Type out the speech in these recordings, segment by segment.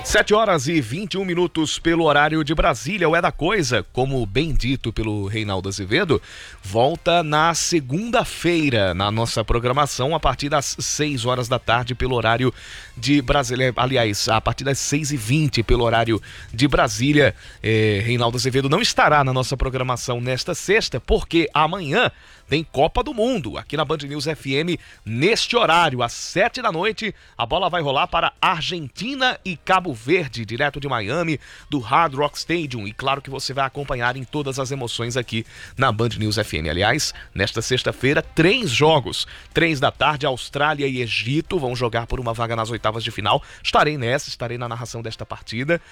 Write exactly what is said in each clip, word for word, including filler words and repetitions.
sete horas e vinte e um minutos pelo horário de Brasília. O É da Coisa, como bem dito pelo Reinaldo Azevedo, volta na segunda-feira na nossa programação a partir das seis horas da tarde pelo horário de Brasília. Aliás, a partir das seis e vinte pelo horário de Brasília. É, Reinaldo Azevedo não estará na nossa programação nesta sexta, porque amanhã tem Copa do Mundo aqui na Band News F M neste horário, às sete da noite. A bola vai rolar para Argentina e Cabo Verde, direto de Miami, do Hard Rock Stadium. E claro que você vai acompanhar em todas as emoções aqui na Band News F M. Aliás, nesta sexta-feira, três jogos. Três da tarde, Austrália e Egito vão jogar por uma vaga nas oitavas de final. Estarei nessa, estarei na narração desta partida.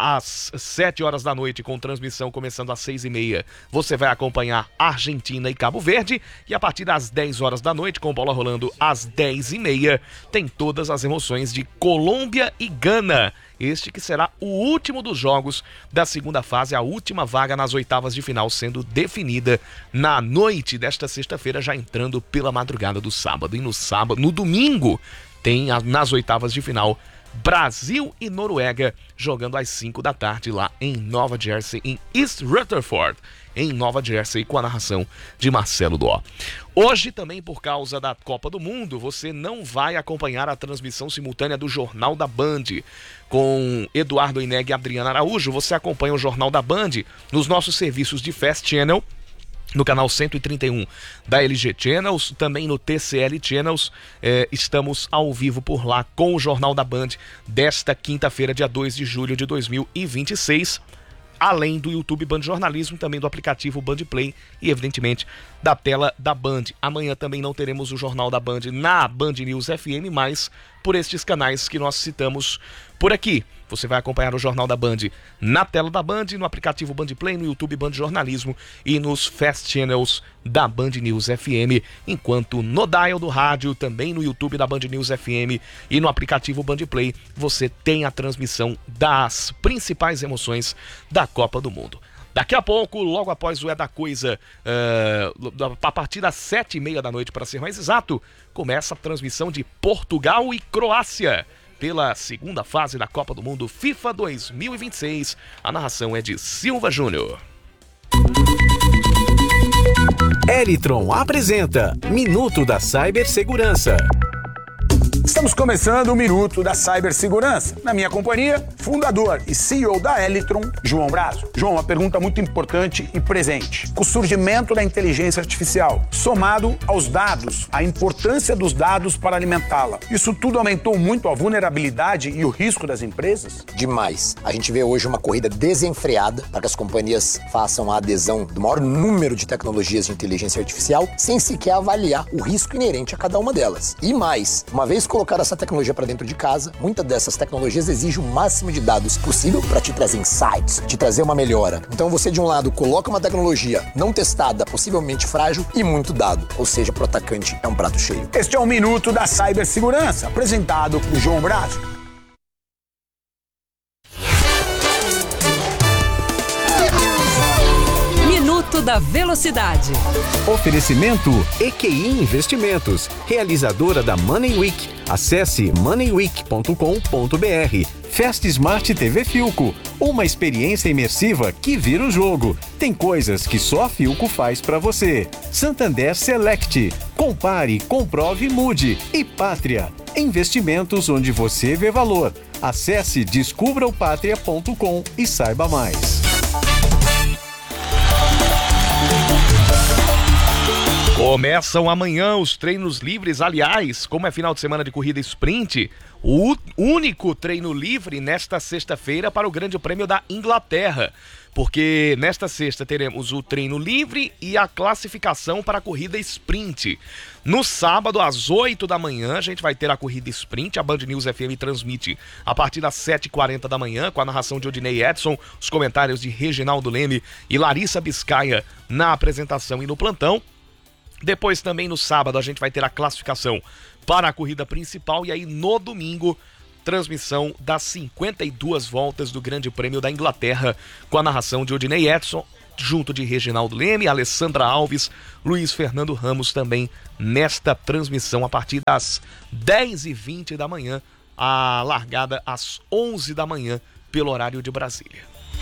Às sete horas da noite, com transmissão começando às seis e meia, você vai acompanhar Argentina e Cabo Verde. E a partir das dez horas da noite, com bola rolando às dez e meia, tem todas as emoções de Colômbia e Gana. Este que será o último dos jogos da segunda fase, a última vaga nas oitavas de final sendo definida na noite desta sexta-feira, já entrando pela madrugada do sábado. E no sábado, no domingo, tem a, nas oitavas de final, Brasil e Noruega jogando às cinco da tarde lá em Nova Jersey, em East Rutherford, em Nova Jersey, com a narração de Marcelo Dó. Hoje também, por causa da Copa do Mundo, você não vai acompanhar a transmissão simultânea do Jornal da Band com Eduardo Ineg e Adriana Araújo. Você acompanha o Jornal da Band nos nossos serviços de Fast Channel, no canal cento e trinta e um da L G Channels, também no T C L Channels. É, estamos ao vivo por lá com o Jornal da Band desta quinta-feira, dia dois de julho de dois mil e vinte e seis. Além do YouTube Band Jornalismo, também do aplicativo Band Play e, evidentemente, da tela da Band. Amanhã também não teremos o Jornal da Band na Band News F M, mas por estes canais que nós citamos por aqui. Você vai acompanhar o Jornal da Band na tela da Band, no aplicativo Band Play, no YouTube Band Jornalismo e nos Fast Channels da Band News F M, enquanto no dial do rádio, também no YouTube da Band News F M e no aplicativo Band Play, você tem a transmissão das principais emoções da Copa do Mundo. Daqui a pouco, logo após o É da Coisa, uh, a partir das sete e meia da noite, para ser mais exato, começa a transmissão de Portugal e Croácia pela segunda fase da Copa do Mundo FIFA dois mil e vinte e seis. A narração é de Silva Júnior. Elitron apresenta Minuto da Cibersegurança. Estamos começando o Minuto da Cibersegurança. Na minha companhia, fundador e C E O da Elitron, João Brazo. João, uma pergunta muito importante e presente. Com o surgimento da inteligência artificial, somado aos dados, a importância dos dados para alimentá-la, isso tudo aumentou muito a vulnerabilidade e o risco das empresas? Demais. A gente vê hoje uma corrida desenfreada para que as companhias façam a adesão do maior número de tecnologias de inteligência artificial, sem sequer avaliar o risco inerente a cada uma delas. E mais, uma vez colocar essa tecnologia para dentro de casa, muitas dessas tecnologias exigem o máximo de dados possível para te trazer insights, te trazer uma melhora. Então você, de um lado, coloca uma tecnologia não testada, possivelmente frágil e muito dado. Ou seja, para o atacante é um prato cheio. Este é o Minuto da Cibersegurança, apresentado por João Brazo. Minuto da Velocidade. Oferecimento E Q I Investimentos, realizadora da Money Week. Acesse money week ponto com ponto b r. Fast Smart T V Filco, uma experiência imersiva que vira o jogo. Tem coisas que só a Filco faz pra você. Santander Select, compare, comprove, mude. E Pátria, investimentos onde você vê valor. Acesse descubra o pátria ponto com e saiba mais. Começam amanhã os treinos livres. Aliás, como é final de semana de corrida sprint, o único treino livre nesta sexta-feira para o Grande Prêmio da Inglaterra. Porque nesta sexta teremos o treino livre e a classificação para a corrida sprint. No sábado, às oito da manhã, a gente vai ter a corrida sprint. A Band News F M transmite a partir das sete e quarenta da manhã, com a narração de Odinei Edson, os comentários de Reginaldo Leme e Larissa Biscaia na apresentação e no plantão. Depois também no sábado a gente vai ter a classificação para a corrida principal e aí no domingo transmissão das cinquenta e duas voltas do Grande Prêmio da Inglaterra com a narração de Odinei Edson, junto de Reginaldo Leme, Alessandra Alves, Luiz Fernando Ramos também nesta transmissão a partir das dez e vinte da manhã a largada às onze da manhã pelo horário de Brasília.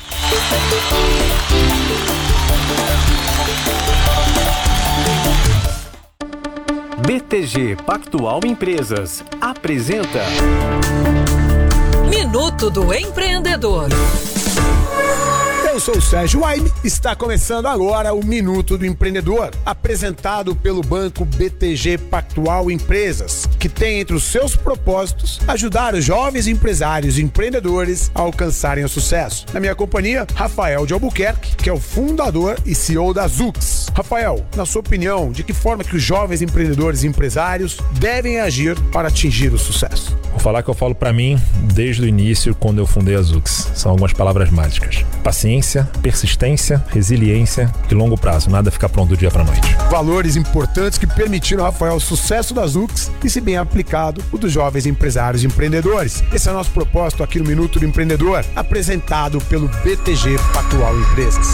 B T G Pactual Empresas apresenta Minuto do Empreendedor. Eu sou o Sérgio Waime, está começando agora o Minuto do Empreendedor, apresentado pelo banco B T G Pactual Empresas, que tem entre os seus propósitos ajudar os jovens empresários e empreendedores a alcançarem o sucesso. Na minha companhia, Rafael de Albuquerque, que é o fundador e C E O da Zux. Rafael, na sua opinião, de que forma que os jovens empreendedores e empresários devem agir para atingir o sucesso? Vou falar que eu falo para mim desde o início, quando eu fundei a Zux. São algumas palavras mágicas. Paciência, persistência, resiliência e longo prazo. Nada fica pronto do dia para noite. Valores importantes que permitiram ao Rafael o sucesso da Zux e, se bem aplicado, o dos jovens empresários e empreendedores. Esse é o nosso propósito aqui no Minuto do Empreendedor, apresentado pelo B T G Pactual Empresas.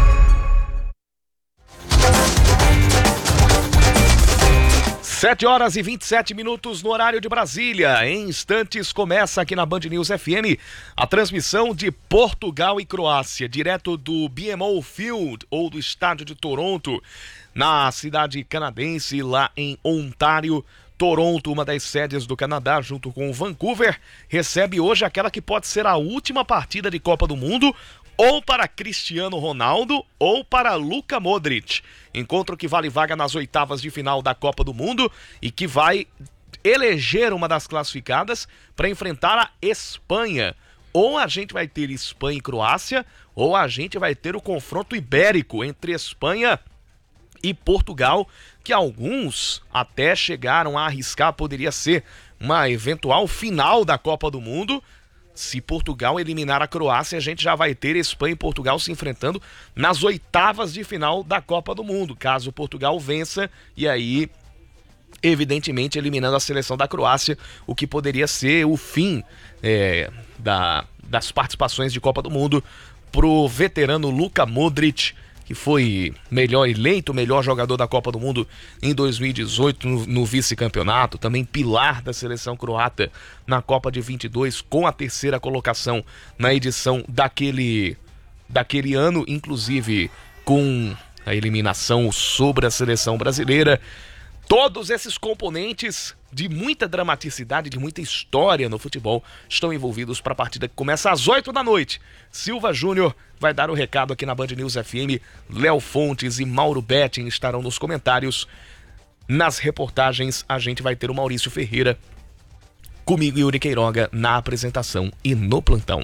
sete horas e vinte e sete minutos no horário de Brasília. Em instantes começa aqui na Band News F M a transmissão de Portugal e Croácia, direto do B M O Field, ou do estádio de Toronto, na cidade canadense, lá em Ontário. Toronto, uma das sedes do Canadá, junto com Vancouver, recebe hoje aquela que pode ser a última partida de Copa do Mundo, ou para Cristiano Ronaldo ou para Luka Modric. Encontro que vale vaga nas oitavas de final da Copa do Mundo e que vai eleger uma das classificadas para enfrentar a Espanha. Ou a gente vai ter Espanha e Croácia, ou a gente vai ter o confronto ibérico entre Espanha e Portugal, que alguns até chegaram a arriscar poderia ser uma eventual final da Copa do Mundo. Se Portugal eliminar a Croácia, a gente já vai ter Espanha e Portugal se enfrentando nas oitavas de final da Copa do Mundo, caso Portugal vença, e aí, evidentemente, eliminando a seleção da Croácia, o que poderia ser o fim é, da, das participações de Copa do Mundo pro veterano Luka Modric, que foi melhor eleito, melhor jogador da Copa do Mundo em dois mil e dezoito no, no vice-campeonato, também pilar da seleção croata na Copa de vinte e dois, com a terceira colocação na edição daquele, daquele ano, inclusive com a eliminação sobre a seleção brasileira. Todos esses componentes de muita dramaticidade, de muita história no futebol estão envolvidos para a partida que começa às oito da noite. Silva Júnior vai dar o recado aqui na Band News F M. Léo Fontes e Mauro Betting estarão nos comentários. Nas reportagens a gente vai ter o Maurício Ferreira, comigo e Yuri Queiroga na apresentação e no plantão.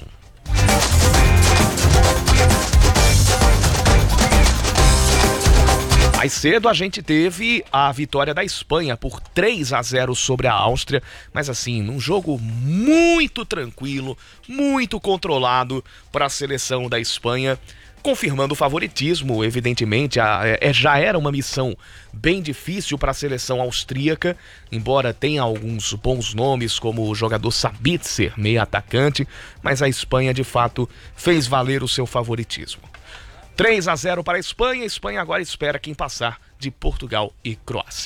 Mais cedo a gente teve a vitória da Espanha por três a zero sobre a Áustria, mas assim, num jogo muito tranquilo, muito controlado para a seleção da Espanha, confirmando o favoritismo, evidentemente. A, é, já era uma missão bem difícil para a seleção austríaca, embora tenha alguns bons nomes, como o jogador Sabitzer, meio atacante, mas a Espanha de fato fez valer o seu favoritismo. três a zero para a Espanha. A Espanha agora espera quem passar de Portugal e Croácia.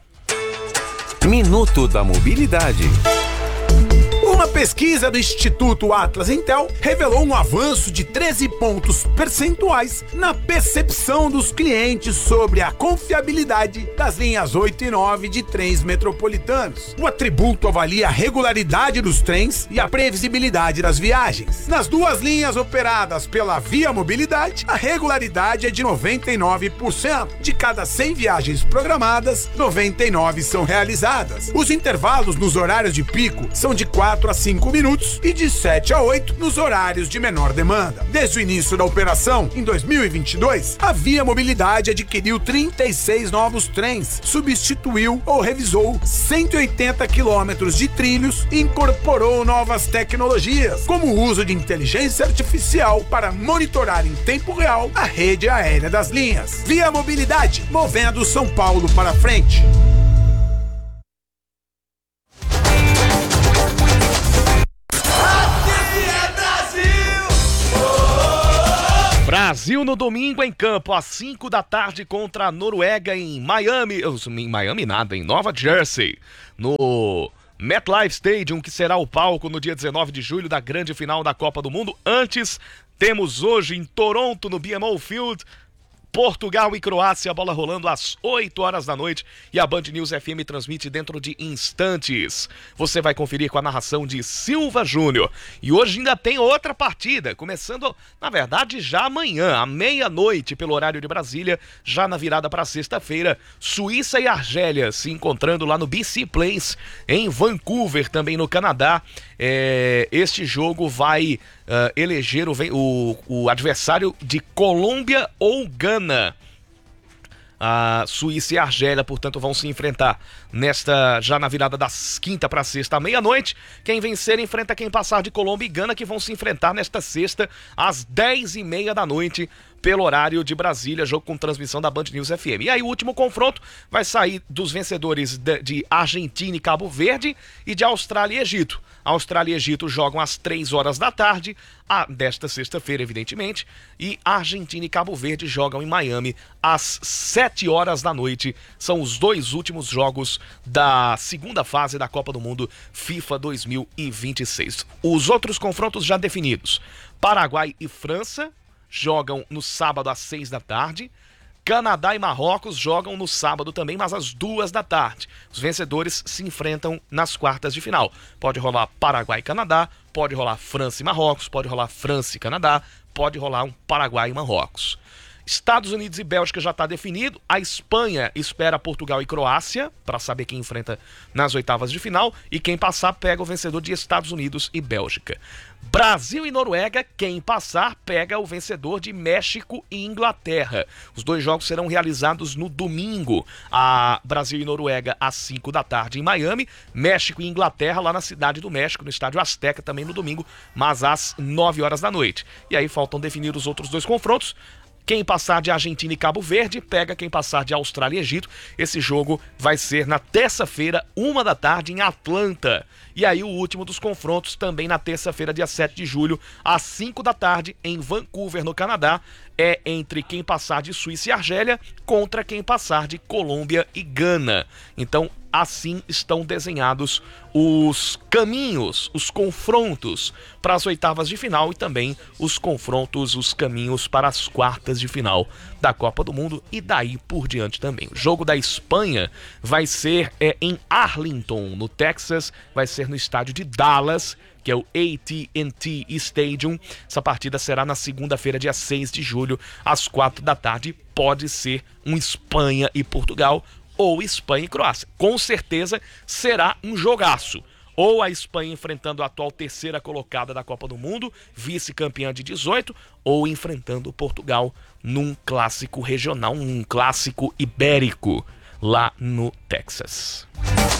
Minuto da Mobilidade. Uma pesquisa do Instituto Atlas Intel revelou um avanço de treze pontos percentuais na percepção dos clientes sobre a confiabilidade das linhas oito e nove de trens metropolitanos. O atributo avalia a regularidade dos trens e a previsibilidade das viagens. Nas duas linhas operadas pela Via Mobilidade, a regularidade é de noventa e nove por cento. De cada cem viagens programadas, noventa e nove são realizadas. Os intervalos nos horários de pico são de quatro a cinco minutos e de sete a oito nos horários de menor demanda. Desde o início da operação, em dois mil e vinte e dois, a Via Mobilidade adquiriu trinta e seis novos trens, substituiu ou revisou cento e oitenta quilômetros de trilhos e incorporou novas tecnologias, como o uso de inteligência artificial para monitorar em tempo real a rede aérea das linhas. Via Mobilidade, movendo São Paulo para frente. Brasil no domingo em campo, às cinco da tarde contra a Noruega em Miami. Em Miami nada, em Nova Jersey. No MetLife Stadium, que será o palco no dia dezenove de julho da grande final da Copa do Mundo. Antes, temos hoje em Toronto, no B M O Field, Portugal e Croácia, a bola rolando às oito horas da noite e a Band News F M transmite dentro de instantes. Você vai conferir com a narração de Silva Júnior. E hoje ainda tem outra partida, começando, na verdade, já amanhã, à meia-noite, pelo horário de Brasília, já na virada para sexta-feira, Suíça e Argélia se encontrando lá no B C Place, em Vancouver, também no Canadá. É, este jogo vai uh, eleger o, o, o adversário de Colômbia ou Gana. A Suíça e a Argélia, portanto, vão se enfrentar nesta, já na virada das quinta para sexta à meia-noite. Quem vencer enfrenta quem passar de Colômbia e Gana, que vão se enfrentar nesta sexta às dez e meia da noite, pelo horário de Brasília, jogo com transmissão da Band News F M. E aí o último confronto vai sair dos vencedores de, de Argentina e Cabo Verde e de Austrália e Egito. Austrália e Egito jogam às três horas da tarde, a, desta sexta-feira, evidentemente, e Argentina e Cabo Verde jogam em Miami às sete horas da noite. São os dois últimos jogos da segunda fase da Copa do Mundo FIFA dois mil e vinte e seis. Os outros confrontos já definidos. Paraguai e França jogam no sábado às seis da tarde. Canadá e Marrocos jogam no sábado também, mas às duas da tarde. Os vencedores se enfrentam nas quartas de final. Pode rolar Paraguai e Canadá, pode rolar França e Marrocos, pode rolar França e Canadá, pode rolar um Paraguai e Marrocos. Estados Unidos e Bélgica já está definido. A Espanha espera Portugal e Croácia para saber quem enfrenta nas oitavas de final. E quem passar pega o vencedor de Estados Unidos e Bélgica. Brasil e Noruega, quem passar pega o vencedor de México e Inglaterra. Os dois jogos serão realizados no domingo. A Brasil e Noruega às cinco da tarde em Miami. México e Inglaterra lá na Cidade do México, no Estádio Azteca, também no domingo, mas às nove horas da noite. E aí faltam definir os outros dois confrontos. Quem passar de Argentina e Cabo Verde pega quem passar de Austrália e Egito. Esse jogo vai ser na terça-feira, uma da tarde, em Atlanta. E aí o último dos confrontos também na terça-feira, dia sete de julho, às cinco da tarde, em Vancouver, no Canadá. É entre quem passar de Suíça e Argélia contra quem passar de Colômbia e Gana. Então, assim estão desenhados os caminhos, os confrontos para as oitavas de final e também os confrontos, os caminhos para as quartas de final da Copa do Mundo e daí por diante também. O jogo da Espanha vai ser é, em Arlington, no Texas, vai ser no estádio de Dallas, que é o A T and T Stadium. Essa partida será na segunda-feira, dia seis de julho, às quatro da tarde. Pode ser um Espanha e Portugal ou Espanha e Croácia. Com certeza será um jogaço. Ou a Espanha enfrentando a atual terceira colocada da Copa do Mundo, vice-campeã de dezoito, ou enfrentando Portugal num clássico regional, um clássico ibérico lá no Texas.